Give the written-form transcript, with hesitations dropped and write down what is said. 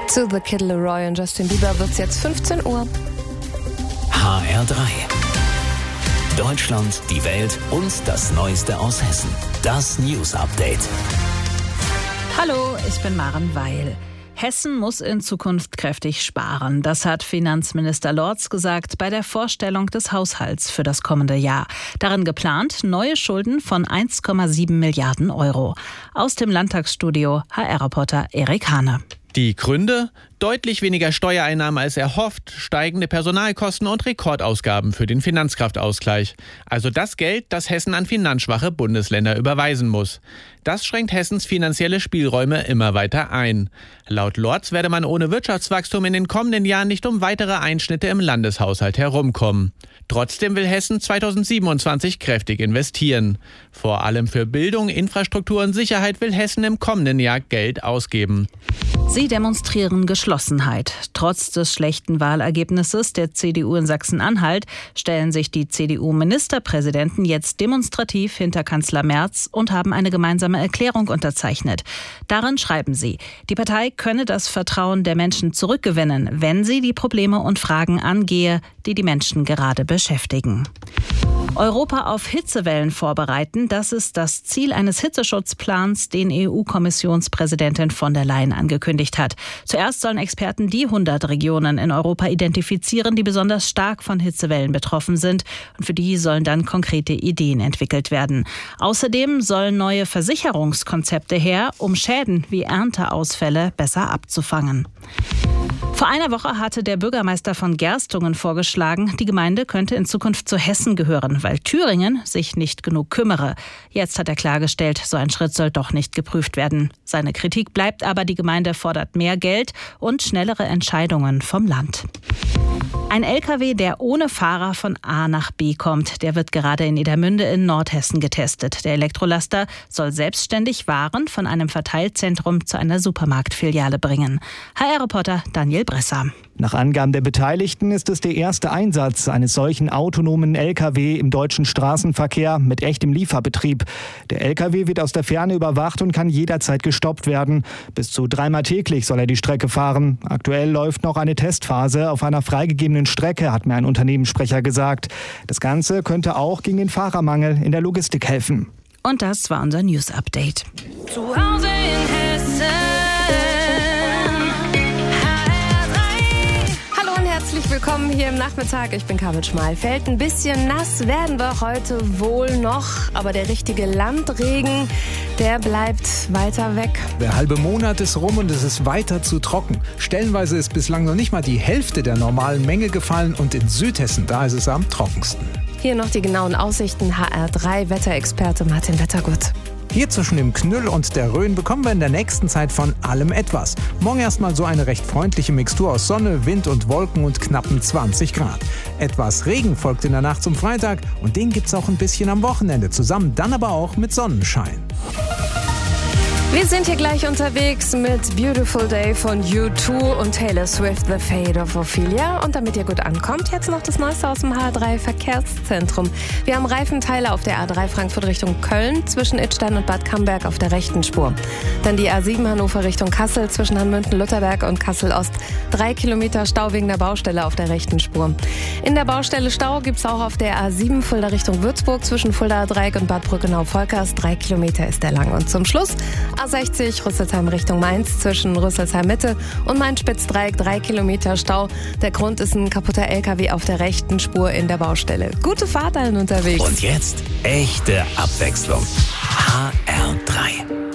Zu The Kid Laroi und Justin Bieber wird's jetzt 15 Uhr. HR3. Deutschland, die Welt und das Neueste aus Hessen. Das News Update. Hallo, ich bin Maren Weil. Hessen muss in Zukunft kräftig sparen. Das hat Finanzminister Lorz gesagt bei der Vorstellung des Haushalts für das kommende Jahr. Darin geplant neue Schulden von 1,7 Milliarden Euro. Aus dem Landtagsstudio HR-Reporter Erik Hane. Die Gründe? Deutlich weniger Steuereinnahmen als erhofft, steigende Personalkosten und Rekordausgaben für den Finanzkraftausgleich. Also das Geld, das Hessen an finanzschwache Bundesländer überweisen muss. Das schränkt Hessens finanzielle Spielräume immer weiter ein. Laut Lorz werde man ohne Wirtschaftswachstum in den kommenden Jahren nicht um weitere Einschnitte im Landeshaushalt herumkommen. Trotzdem will Hessen 2027 kräftig investieren. Vor allem für Bildung, Infrastruktur und Sicherheit will Hessen im kommenden Jahr Geld ausgeben. Sie demonstrieren Geschlossenheit. Trotz des schlechten Wahlergebnisses der CDU in Sachsen-Anhalt stellen sich die CDU-Ministerpräsidenten jetzt demonstrativ hinter Kanzler Merz und haben eine gemeinsame Erklärung unterzeichnet. Darin schreiben sie, die Partei könne das Vertrauen der Menschen zurückgewinnen, wenn sie die Probleme und Fragen angehe, die die Menschen gerade beschäftigen. Europa auf Hitzewellen vorbereiten, das ist das Ziel eines Hitzeschutzplans, den EU-Kommissionspräsidentin von der Leyen angekündigt hat. Zuerst sollen Experten die 100 Regionen in Europa identifizieren, die besonders stark von Hitzewellen betroffen sind. Und für die sollen dann konkrete Ideen entwickelt werden. Außerdem sollen neue Versicherungskonzepte her, um Schäden wie Ernteausfälle besser abzufangen. Vor einer Woche hatte der Bürgermeister von Gerstungen vorgeschlagen, die Gemeinde könnte in Zukunft zu Hessen gehören, weil Thüringen sich nicht genug kümmere. Jetzt hat er klargestellt, so ein Schritt soll doch nicht geprüft werden. Seine Kritik bleibt aber, die Gemeinde fordert mehr Geld und schnellere Entscheidungen vom Land. Ein LKW, der ohne Fahrer von A nach B kommt, der wird gerade in Edermünde in Nordhessen getestet. Der Elektrolaster soll selbstständig Waren von einem Verteilzentrum zu einer Supermarktfiliale bringen. HR-Reporter Daniel Bresser. Nach Angaben der Beteiligten ist es der erste Einsatz eines solchen autonomen LKW im deutschen Straßenverkehr mit echtem Lieferbetrieb. Der LKW wird aus der Ferne überwacht und kann jederzeit gestoppt werden. Bis zu 3-mal täglich soll er die Strecke fahren. Aktuell läuft noch eine Testphase auf einer freigegebenen Strecke, hat mir ein Unternehmenssprecher gesagt. Das Ganze könnte auch gegen den Fahrermangel in der Logistik helfen. Und das war unser News Update. Zu Hause in Hessen. Herzlich willkommen hier im Nachmittag. Ich bin Carmen Schmalfeld. Ein bisschen nass werden wir heute wohl noch, aber der richtige Landregen, der bleibt weiter weg. Der halbe Monat ist rum und es ist weiter zu trocken. Stellenweise ist bislang noch nicht mal die Hälfte der normalen Menge gefallen und in Südhessen, da ist es am trockensten. Hier noch die genauen Aussichten. HR3-Wetterexperte Martin Wettergut. Hier zwischen dem Knüll und der Rhön bekommen wir in der nächsten Zeit von allem etwas. Morgen erstmal so eine recht freundliche Mixtur aus Sonne, Wind und Wolken und knappen 20 Grad. Etwas Regen folgt in der Nacht zum Freitag und den gibt's auch ein bisschen am Wochenende, zusammen dann aber auch mit Sonnenschein. Wir sind hier gleich unterwegs mit Beautiful Day von U2 und Taylor Swift, The Fate of Ophelia. Und damit ihr gut ankommt, jetzt noch das Neueste aus dem HR3 Verkehrszentrum. Wir haben Reifenteile auf der A3 Frankfurt Richtung Köln, zwischen Idstein und Bad Camberg auf der rechten Spur. Dann die A7 Hannover Richtung Kassel, zwischen Hanmünden-Lutherberg und Kassel-Ost. 3 Kilometer Stau wegen der Baustelle auf der rechten Spur. In der Baustelle Stau gibt es auch auf der A7 Fulda Richtung Würzburg, zwischen Fuldaer Dreieck und Bad Brückenau-Volkers. 3 Kilometer ist der lang. Und zum Schluss A60 Rüsselsheim Richtung Mainz, zwischen Rüsselsheim Mitte und Mainz-Spitzdreieck 3 Kilometer Stau. Der Grund ist ein kaputter LKW auf der rechten Spur in der Baustelle. Gute Fahrt allen unterwegs. Und jetzt echte Abwechslung. HR3.